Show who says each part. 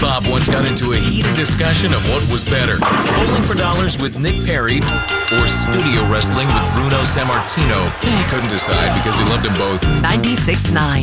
Speaker 1: Bob once got into a heated discussion of what was better, Bowling for Dollars with Nick Perry or studio wrestling with Bruno Sammartino. He couldn't decide because he loved them both.
Speaker 2: 96.9